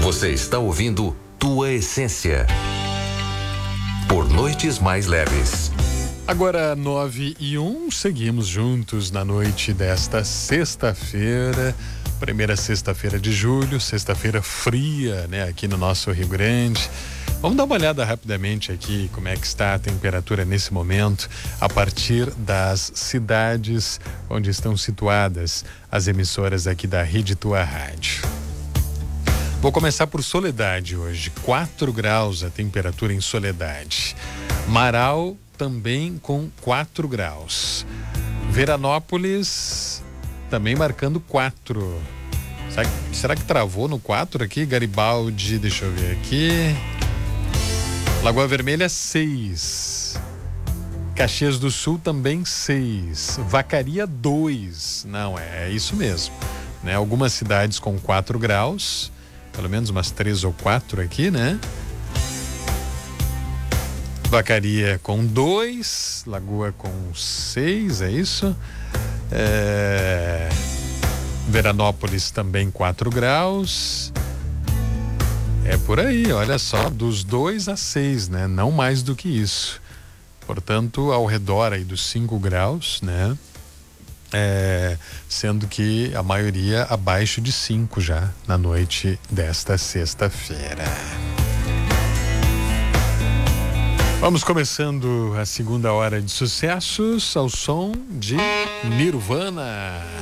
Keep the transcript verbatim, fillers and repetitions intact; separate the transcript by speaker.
Speaker 1: Você está ouvindo Tua Essência por Noites Mais Leves.
Speaker 2: Agora nove e um, seguimos juntos na noite desta sexta-feira, primeira sexta-feira de julho, sexta-feira fria, né, aqui no nosso Rio Grande. Vamos dar uma olhada rapidamente aqui como é que está a temperatura nesse momento, a partir das cidades onde estão situadas as emissoras aqui da Rede Tua Rádio. Vou começar por Soledade hoje, quatro graus a temperatura em Soledade. Marau também com quatro graus. Veranópolis também marcando quatro. Será que, será que travou no quatro aqui? Garibaldi, deixa eu ver aqui. Lagoa Vermelha, seis. Caxias do Sul também seis. Vacaria, dois. Não, é, é isso mesmo, né? Algumas cidades com quatro graus, pelo menos umas três ou quatro aqui, né? Vacaria com dois, Lagoa com seis, é isso? É... Veranópolis também quatro graus. É por aí, olha só, dos dois a seis, né? Não mais do que isso. Portanto, ao redor aí dos cinco graus, né? É, sendo que a maioria abaixo de cinco já na noite desta sexta-feira. Vamos começando a segunda hora de sucessos ao som de Nirvana.